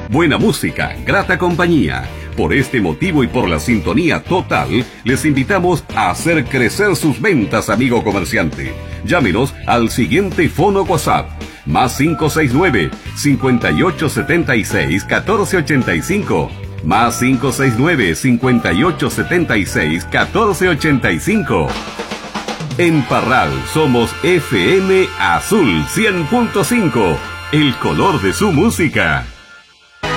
Buena música, grata compañía. Por este motivo y por la sintonía total, les invitamos a hacer crecer sus ventas, amigo comerciante. Llámenos al siguiente fono WhatsApp, más 569-5876-1485. Más 569-5876-1485. En Parral somos FM Azul 100.5, el color de su música.